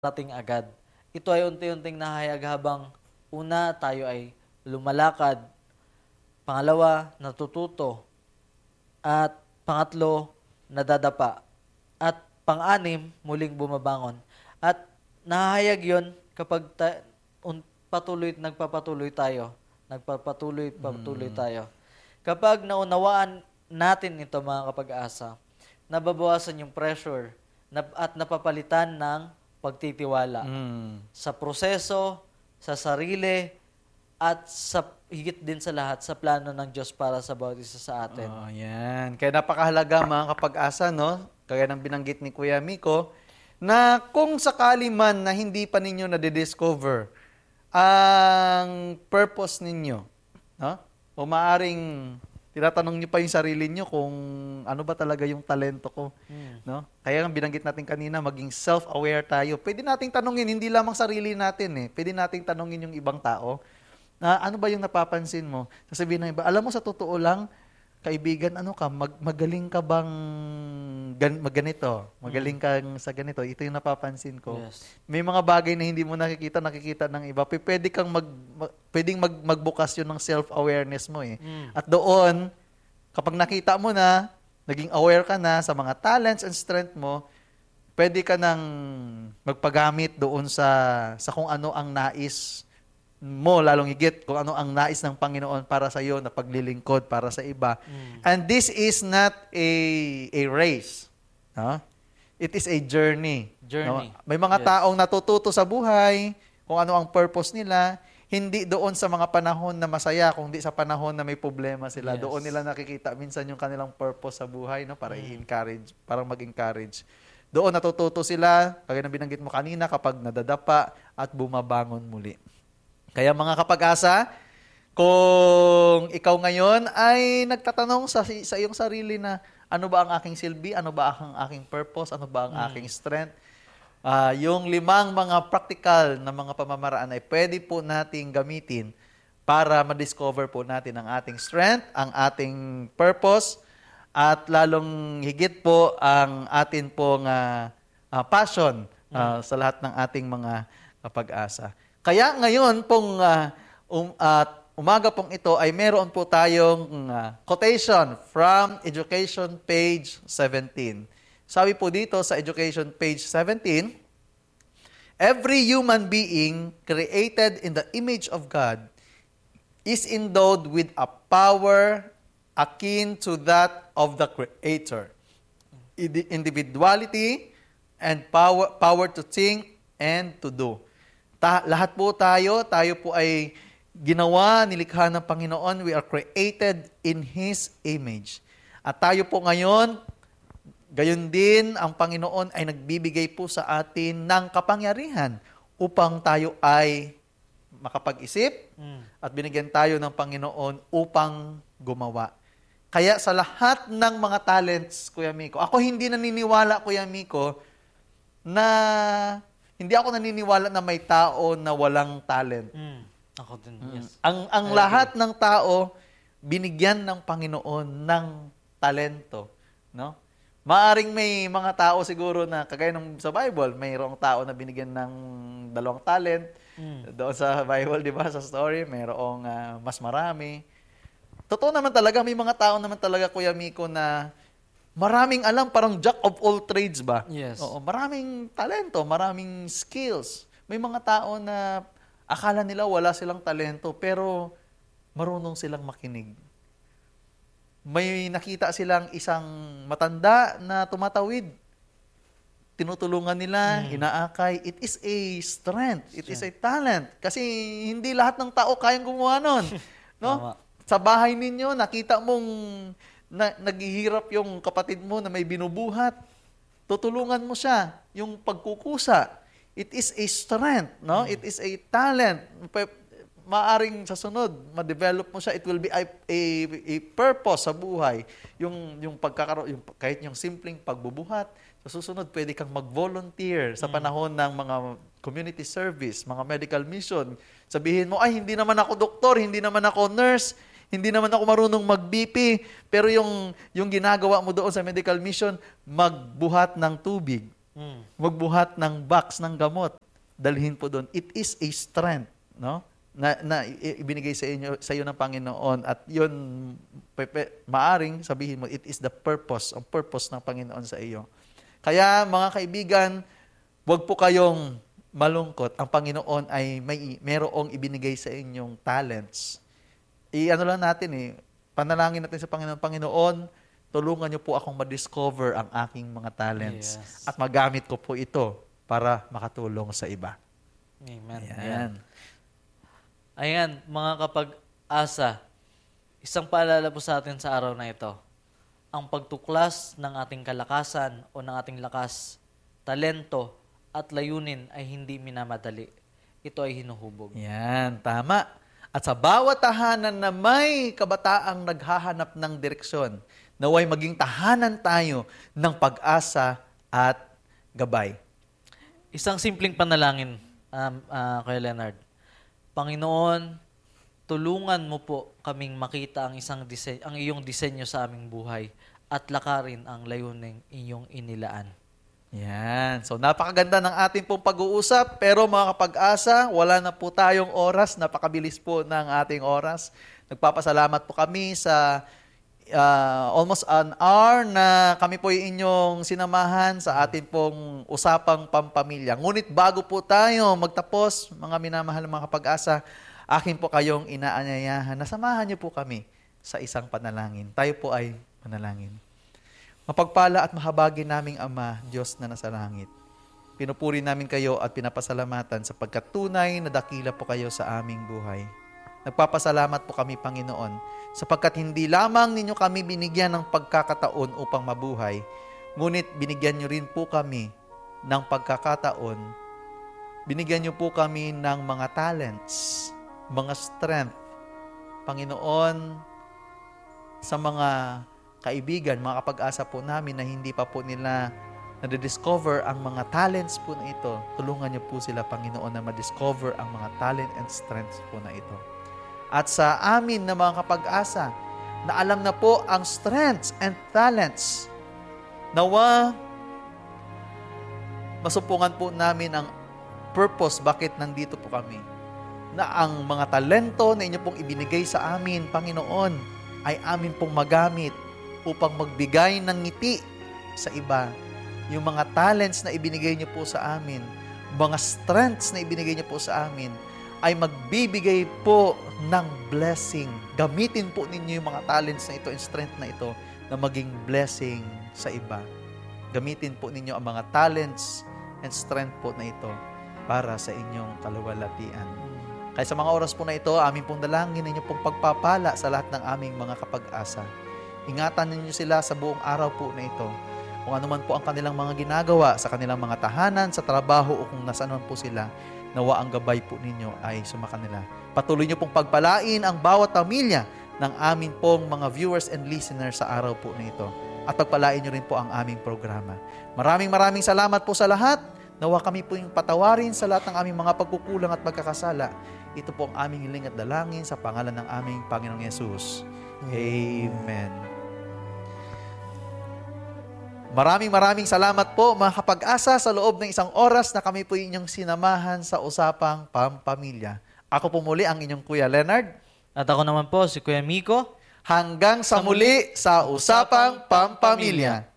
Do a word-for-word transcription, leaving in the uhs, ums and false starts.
parating agad. Ito ay unti-unting nahayag habang una tayo ay lumalakad, pangalawa natututo, at pangatlo nadadapa, at pang-anim muling bumabangon. At nahayag yon kapag ta- un- patuloy nagpapatuloy tayo, nagpapatuloy patuloy tayo. Kapag naunawaan natin ito mga kapag-asa, nababawasan yung pressure na- at napapalitan ng pagtitiwala Mm. sa proseso, sa sarili, at sa higit din sa lahat sa plano ng Diyos para sa bawat isa sa atin. Oh, yan. Kaya napakahalaga mga kapag-asa, no? Kaya nang binanggit ni Kuya Miko, na kung sakali man na hindi pa ninyo na-discover ang purpose ninyo, no? O maaring tinatanong niyo pa yung sarili niyo kung ano ba talaga yung talento ko, Hmm. no? Kaya ang binanggit natin kanina, maging self-aware tayo. Pwede nating tanungin hindi lamang sarili natin eh. Pwede nating tanungin yung ibang tao. Na ano ba yung napapansin mo? Sasabihin ng iba, alam mo sa totoo lang, kaibigan, ano ka, mag, magaling ka bang gan, magganito? Magaling kang sa ganito? Ito yung napapansin ko. Yes. May mga bagay na hindi mo nakikita, nakikita ng iba. P- Pwede kang mag, mag pwedeng mag, magbukas yun ng self-awareness mo eh. Mm. At doon, kapag nakita mo na, naging aware ka na sa mga talents and strength mo, pwede ka nang magpagamit doon sa sa kung ano ang nais mo, lalong higit kung ano ang nais ng Panginoon para sa iyo na paglilingkod para sa iba. Mm. And this is not a a race. No? It is a journey. Journey. No? May mga Yes. taong natututo sa buhay kung ano ang purpose nila, hindi doon sa mga panahon na masaya, kundi sa panahon na may problema sila. Yes. Doon nila nakikita minsan yung kanilang purpose sa buhay, no, para Mm. i-encourage, parang mag-encourage. Doon natututo sila, kagaya na binanggit mo kanina, kapag nadadapa at bumabangon muli. Kaya mga kapag-asa, kung ikaw ngayon ay nagtatanong sa, sa iyong sarili na ano ba ang aking silbi, ano ba ang aking purpose, ano ba ang Mm. aking strength, ah, yung limang mga practical na mga pamamaraan ay pwede po nating gamitin para ma-discover po natin ang ating strength, ang ating purpose, at lalong higit po ang atin pong ah, ah, passion ah, sa lahat ng ating mga kapag-asa. Kaya ngayon pong ah, um, at umaga pong ito ay meron po tayong ah, quotation from Education page seventeen. Sabi po dito sa Education page seventeen, every human being created in the image of God is endowed with a power akin to that of the Creator. Indi- Individuality and power power to think and to do. Ta- lahat po tayo, tayo po ay ginawa, nilikha ng Panginoon. We are created in His image. At tayo po ngayon, gayon din, ang Panginoon ay nagbibigay po sa atin ng kapangyarihan upang tayo ay makapag-isip Mm. at binigyan tayo ng Panginoon upang gumawa. Kaya sa lahat ng mga talents, Kuya Miko, ako hindi naniniwala, Kuya Miko, na hindi ako naniniwala na may tao na walang talent. Mm. Ako din, yes. Ang ang I lahat ng tao binigyan ng Panginoon ng talento, no? Maaring may mga tao siguro na kagaya ng sa Bible, mayroong tao na binigyan ng dalawang talent. Mm. Doon sa Bible, 'di ba, sa story, mayroong ah, mas marami. Totoo naman talaga, may mga tao naman talaga, Kuya Miko, na maraming alam, parang jack of all trades ba? Yes. Oo, maraming talento, maraming skills. May mga tao na akala nila wala silang talento, pero marunong silang makinig. May nakita silang isang matanda na tumatawid. Tinutulungan nila, Mm. inaakay. It is a strength. It is a talent. Kasi hindi lahat ng tao kayang gumawa nun. No? Tama. Sa bahay ninyo, nakita mong na, naghihirap yung kapatid mo na may binubuhat. Tutulungan mo siya. Yung pagkukusa. It is a strength. No? It is a talent. Pa- Maaring sa sunod, ma-develop mo siya, it will be a, a, a purpose sa buhay. Yung, yung pagkakaroon, yung, kahit yung simpleng pagbubuhat, sa susunod, pwede kang mag-volunteer sa panahon ng mga community service, mga medical mission. Sabihin mo, ay, hindi naman ako doktor, hindi naman ako nurse, hindi naman ako marunong mag-B P, pero yung, yung ginagawa mo doon sa medical mission, magbuhat ng tubig. Mm. Magbuhat ng box ng gamot. Dalhin po doon. It is a strength, no? Na, na i- ibinigay sa inyo sa iyo ng Panginoon, at 'yun pepe, maaring sabihin mo it is the purpose, ang purpose ng Panginoon sa iyo. Kaya mga kaibigan, huwag po kayong malungkot. Ang Panginoon ay may merong ibinigay sa inyong talents. I-ano lang natin eh, panalangin natin sa Panginoon, Panginoon, tulungan niyo po akong ma-discover ang aking mga talents. Yes. At magamit ko po ito para makatulong sa iba. Amen. Ayan. Ayan. Ayan, mga kapag-asa, isang paalala po sa atin sa araw na ito. Ang pagtuklas ng ating kalakasan o ng ating lakas, talento at layunin ay hindi minamadali. Ito ay hinuhubog. Yan, tama. At sa bawat tahanan na may kabataang naghahanap ng direksyon, naway maging tahanan tayo ng pag-asa at gabay. Isang simpleng panalangin, um, uh, Kuya Leonard. Panginoon, tulungan mo po kaming makita ang isang dise- ang iyong disenyo sa aming buhay at lakarin ang layuning inyong inilaan. Yan. So napakaganda ng ating pong pag-uusap, pero mga kapag-asa, wala na po tayong oras, napakabilis po ng ating oras. Nagpapasalamat po kami sa uh, almost an hour na kami po yung inyong sinamahan sa ating pong usapang pampamilya. Ngunit bago po tayo magtapos, mga minamahal mga kapag-asa, akin po kayong inaanyayahan na samahan niyo po kami sa isang panalangin. Tayo po ay panalangin. Mapagpala at mahabagin naming Ama, Diyos na nasa langit. Pinupuri namin kayo at pinapasalamatan sapagkat tunay na dakila po kayo sa aming buhay. Nagpapasalamat po kami, Panginoon, sapagkat hindi lamang ninyo kami binigyan ng pagkakataon upang mabuhay, ngunit binigyan nyo rin po kami ng pagkakataon, binigyan nyo po kami ng mga talents, mga strength, Panginoon, sa mga kaibigan, mga kapag-asa po namin na hindi pa po nila na-discover ang mga talents po na ito. Tulungan niyo po sila, Panginoon, na ma-discover ang mga talent and strengths po na ito. At sa amin na mga kapag-asa, na alam na po ang strengths and talents, nawa masumpungan po namin ang purpose bakit nandito po kami. Na ang mga talento na inyo pong ibinigay sa amin, Panginoon, ay amin pong magamit upang magbigay ng ngiti sa iba. Yung mga talents na ibinigay niyo po sa amin, mga strengths na ibinigay niyo po sa amin, ay magbibigay po ng blessing. Gamitin po ninyo yung mga talents na ito and strength na ito na maging blessing sa iba. Gamitin po ninyo ang mga talents and strength po na ito para sa inyong kaluwalhatian. Kaya sa mga oras po na ito, aming pong dalangin ninyo pong pagpapala sa lahat ng aming mga kapag-asa. Ingatan ninyo sila sa buong araw po na ito. Kung ano man po ang kanilang mga ginagawa sa kanilang mga tahanan, sa trabaho o kung nasaan man po sila, nawa ang gabay po ninyo ay sumakanila. Patuloy nyo pong pagpalain ang bawat pamilya ng amin pong mga viewers and listeners sa araw po na ito. At pagpalain nyo rin po ang aming programa. Maraming maraming salamat po sa lahat. Nawa kami po yung patawarin sa lahat ng aming mga pagkukulang at pagkakasala. Ito po ang aming hiling at dalangin sa pangalan ng aming Panginoong Yesus. Amen. Maraming maraming salamat po mga kapag-asa sa loob ng isang oras na kami po inyong sinamahan sa usapang pampamilya. Ako po muli ang inyong Kuya Leonard. At ako naman po, si Kuya Miko. Hanggang sa muli sa usapang pampamilya.